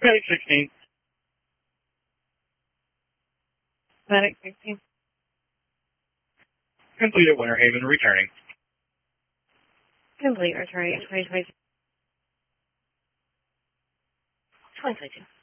Medic 16. Medic 16. Complete at Winter Haven, returning. Complete, returning at 2022.